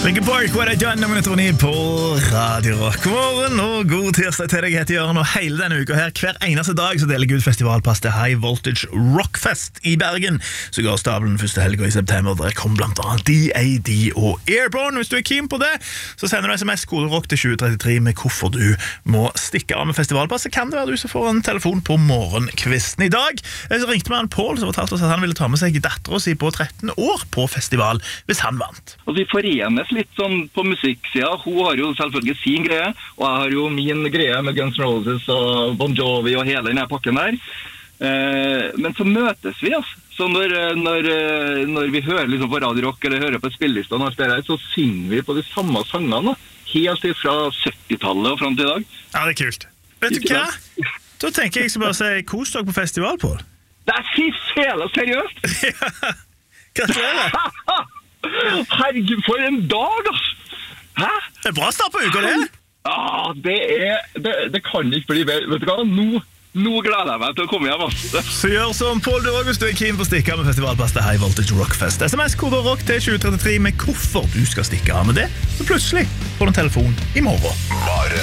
Linkin Park, What I Done, nummer 9 på Radio Rock. God morgen og god tirsdag til deg, heter Jørgen, og hele denne uka her, hver eneste dag, så deler jeg ut festivalpass til High Voltage Rockfest i Bergen. Så går stabelen første helga i september, der kom blant annet DAD og Airborne. Hvis du er keen på det, så sender du SMS kode ROCK til 2033 med hvorfor du må stikke av med festivalpass. Så kan det være du som får en telefon på morgenkvisten i dag. Så ringte vi han Paul, som fortalte oss at han ville ta med seg datteren sin på 13 år på festival, hvis han vant. Og vi forenes litt sånn på musikksida. Hun har jo selvfølgelig sin greie, og jeg har jo min greie med Guns N' Roses og Bon Jovi og hele denne pakken der. Men så møtes vi, altså. Så når vi hører liksom på Radio Rock eller hører på spillelistene og alt det der, så synger vi på de samme sangene, helt fra 70-tallet og frem til i dag. Ja, det er kult. Vet du hva? Da tenker jeg bare si kos dere på festival, Paul. Det er fy fela seriøst! Ja, gratulerer! Herregud, for en dag, altså! Hæ? Det er bra start på uka, det! Ja, det kan ikke bli bedre. Vet du hva? Nå gleder jeg meg til å komme hjem, altså. Så gjør som Paul du også, hvis du er keen på å stikke av med festivalpass til High Voltage Rockfest. SMS-kode ROCK til 2033 med hvorfor du skal stikke av med det. Så plutselig får du en telefon i morgen. Bare